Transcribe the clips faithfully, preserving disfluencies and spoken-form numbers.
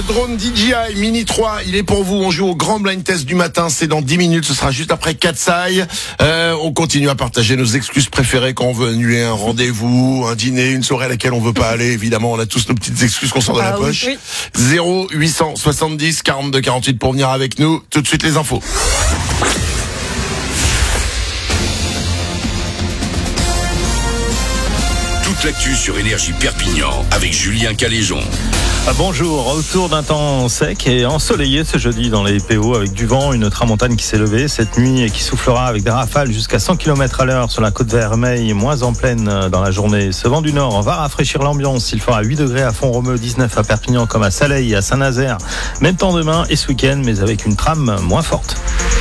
Le drone D J I Mini trois, il est pour vous. On joue au grand blind test du matin. C'est dans dix minutes. Ce sera juste après Katsai. Euh, on continue à partager nos excuses préférées quand on veut annuler un rendez-vous, un dîner, une soirée à laquelle on veut pas aller. Évidemment, on a tous nos petites excuses qu'on sort de ah, la poche. Oui, oui. zéro huit cent soixante-dix quarante-deux quarante-huit pour venir avec nous. Tout de suite les infos. Toute l'actu sur Énergie Perpignan avec Julien Caléjon. Ah, bonjour, autour d'un temps sec et ensoleillé ce jeudi dans les P O avec du vent, une tramontane qui s'est levée cette nuit et qui soufflera avec des rafales jusqu'à cent kilomètres à l'heure sur la côte Vermeille, moins en pleine dans la journée. Ce vent du nord va rafraîchir l'ambiance. Il fera huit degrés à Font-Romeu, dix-neuf à Perpignan comme à Saleil et à Saint-Nazaire. Même temps demain et ce week-end, mais avec une trame moins forte.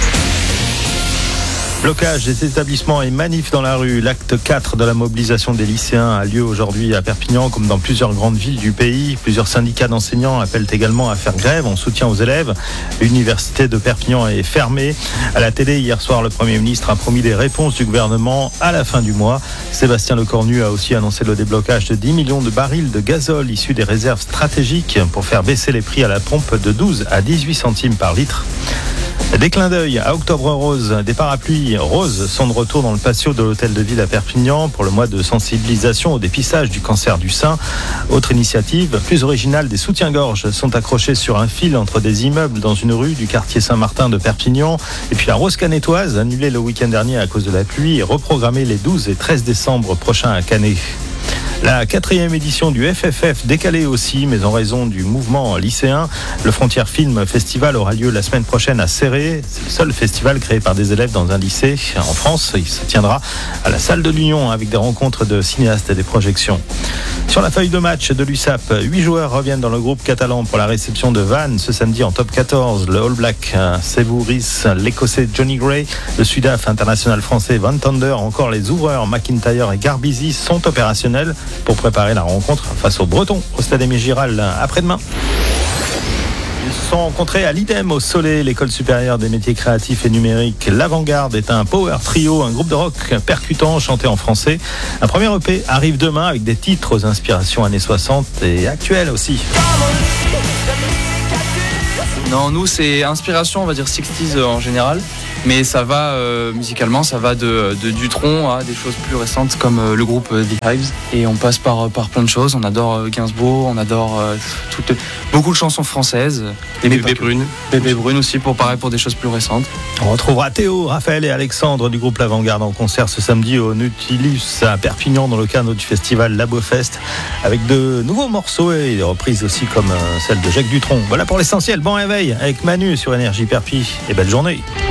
Blocage des établissements et manifs dans la rue. L'acte quatre de la mobilisation des lycéens a lieu aujourd'hui à Perpignan, comme dans plusieurs grandes villes du pays. Plusieurs syndicats d'enseignants appellent également à faire grève en soutien aux élèves. L'université de Perpignan est fermée. À la télé, hier soir, le Premier ministre a promis des réponses du gouvernement à la fin du mois. Sébastien Lecornu a aussi annoncé le déblocage de dix millions de barils de gazole issus des réserves stratégiques pour faire baisser les prix à la pompe de douze à dix-huit centimes par litre. Des clins d'œil à Octobre Rose. Des parapluies roses sont de retour dans le patio de l'hôtel de ville à Perpignan pour le mois de sensibilisation au dépistage du cancer du sein. Autre initiative plus originale, des soutiens-gorge sont accrochés sur un fil entre des immeubles dans une rue du quartier Saint-Martin de Perpignan. Et puis la Rose Canétoise, annulée le week-end dernier à cause de la pluie, est reprogrammée les douze et treize décembre prochains à Canet. La quatrième édition du F F F décalée aussi, mais en raison du mouvement lycéen. Le Frontières Film Festival aura lieu la semaine prochaine à Céré. C'est le seul festival créé par des élèves dans un lycée en France. Il se tiendra à la salle de l'Union avec des rencontres de cinéastes et des projections. Sur la feuille de match de l'U S A P, huit joueurs reviennent dans le groupe catalan pour la réception de Vannes ce samedi en top quatorze. Le All Black Sebouris, l'Écossais Johnny Gray, le Sudaf international français Van Tonder, encore les ouvreurs McIntyre et Garbizi sont opérationnels pour préparer la rencontre face aux Bretons au Stade Aimé Giral après-demain. Ils se sont rencontrés à l'IDEM au Soleil, l'école supérieure des métiers créatifs et numériques. L'Avant-Garde est un power trio, un groupe de rock percutant chanté en français. Un premier E P arrive demain avec des titres aux inspirations années soixante et actuelles aussi. Non, nous c'est inspiration, on va dire sixties en général, mais ça va euh, musicalement, ça va de, de Dutronc à des choses plus récentes comme euh, le groupe euh, The Hives, et on passe par, par plein de choses. On adore euh, Gainsbourg, on adore euh, toutes, beaucoup de chansons françaises, et Bébé Brune, Bébé Brune aussi pour pareil pour des choses plus récentes. On retrouvera Théo, Raphaël et Alexandre du groupe L'Avant-Garde en concert ce samedi au Nautilus à Perpignan dans le cadre du festival Labofest avec de nouveaux morceaux et des reprises aussi comme euh, celle de Jacques Dutronc. Voilà pour l'essentiel. Bon réveil avec Manu sur Énergie Perpi et belle journée.